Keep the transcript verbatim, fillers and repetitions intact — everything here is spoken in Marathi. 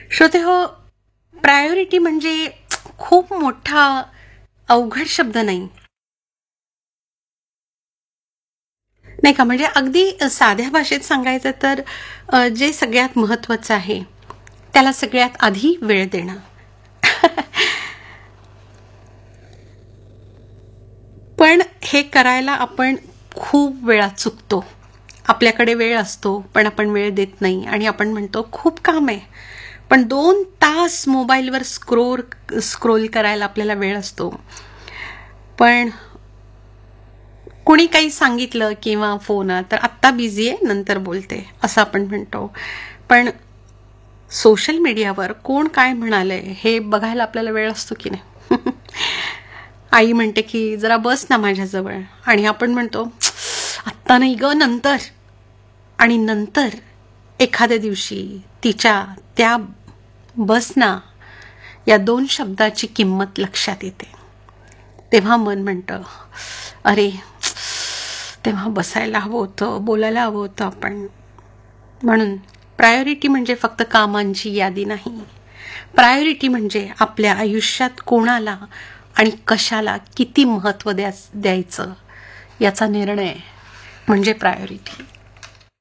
श्रोते हो, प्रायोरिटी म्हणजे खूप मोठा अवघड शब्द नाही नाही का. म्हणजे अगदी साध्या भाषेत सांगायचं तर अ, जे सगळ्यात महत्वाचं आहे त्याला सगळ्यात आधी वेळ देणं. पण हे करायला आपण खूप वेळा चुकतो. आपल्याकडे वेळ असतो पण आपण वेळ देत नाही आणि आपण म्हणतो खूप काम आहे, पण दोन तास मोबाईलवर स्क्रोल स्क्रोल करायला आपल्याला वेळ असतो. पण कुणी काही सांगितलं किंवा फोन तर आत्ता बिझी आहे नंतर बोलते असं आपण म्हणतो. पण सोशल मीडियावर कोण काय म्हणालंय हे बघायला आपल्याला वेळ असतो की नाही. आई म्हणते की जरा बस ना माझ्याजवळ आणि आपण म्हणतो आत्ता नाही ग नंतर. आणि नंतर एखाद्या दिवशी तिच्या त्या बस ना या दोन शब्दाची किंमत लक्षात येते. तेव्हा मन म्हणतं अरे तेव्हा बसायला हवं होतं, बोलायला हवं होतं आपण. म्हणून प्रायोरिटी म्हणजे फक्त कामांची यादी नाही. प्रायोरिटी म्हणजे आपल्या आयुष्यात कोणाला आणि कशाला किती महत्त्व द्या द्यायचं याचा निर्णय म्हणजे प्रायोरिटी.